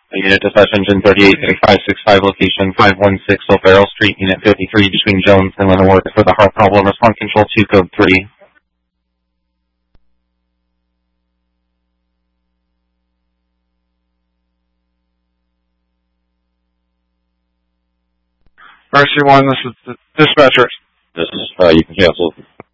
Unit Dispatch Engine 38-565, location 516 Old Barrel Street, Unit 53, between Jones and Leavenworth for the heart problem. Respond Control 2, Code 3. Mercy 1, this is the dispatcher. This is, you can cancel.